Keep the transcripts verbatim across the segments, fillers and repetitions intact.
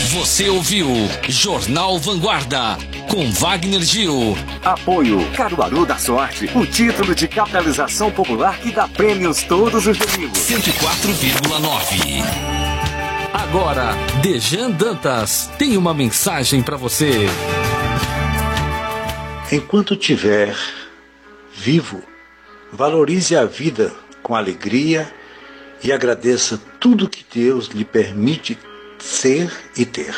Você ouviu Jornal Vanguarda com Wagner Gil. Apoio Caruaru da Sorte, o título de capitalização popular que dá prêmios todos os domingos. cento e quatro vírgula nove. Agora, Dejan Dantas tem uma mensagem para você. Enquanto tiver vivo, valorize a vida com alegria e agradeça tudo que Deus lhe permite ser e ter.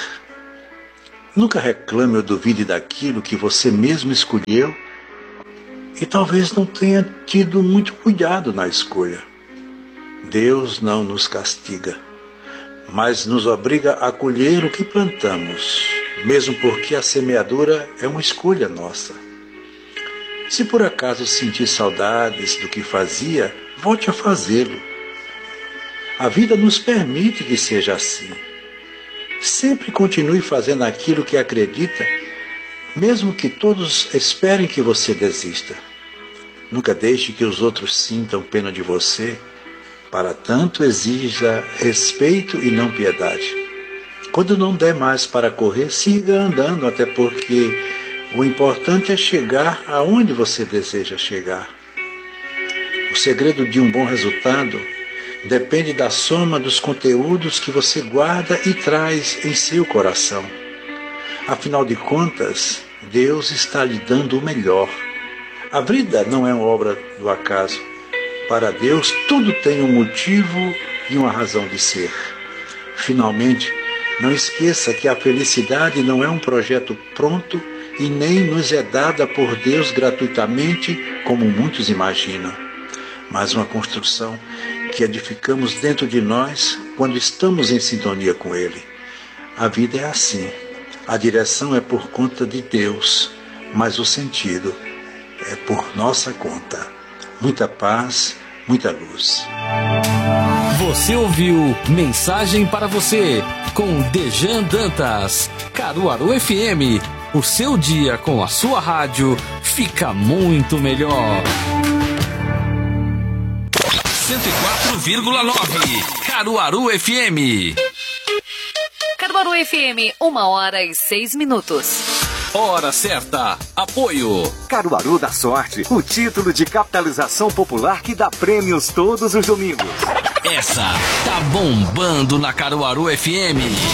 Nunca reclame ou duvide daquilo que você mesmo escolheu e talvez não tenha tido muito cuidado na escolha. Deus não nos castiga, mas nos obriga a colher o que plantamos, mesmo porque a semeadura é uma escolha nossa. Se por acaso sentir saudades do que fazia, volte a fazê-lo. A vida nos permite que seja assim. Sempre continue fazendo aquilo que acredita, mesmo que todos esperem que você desista. Nunca deixe que os outros sintam pena de você. Para tanto, exija respeito e não piedade. Quando não der mais para correr, siga andando, até porque o importante é chegar aonde você deseja chegar. O segredo de um bom resultado depende da soma dos conteúdos que você guarda e traz em seu coração. Afinal de contas, Deus está lhe dando o melhor. A vida não é uma obra do acaso. Para Deus, tudo tem um motivo e uma razão de ser. Finalmente, não esqueça que a felicidade não é um projeto pronto e nem nos é dada por Deus gratuitamente, como muitos imaginam, mas uma construção que edificamos dentro de nós quando estamos em sintonia com Ele. A vida é assim. A direção é por conta de Deus, mas o sentido é por nossa conta. Muita paz, muita luz. Você ouviu Mensagem para Você com Dejan Dantas. Caruaru F M. O seu dia com a sua rádio fica muito melhor. cento e quatro vírgula nove. Caruaru F M. Caruaru F M, uma hora e seis minutos. Hora certa. Apoio Caruaru da Sorte, o título de capitalização popular que dá prêmios todos os domingos. Essa tá bombando na Caruaru F M.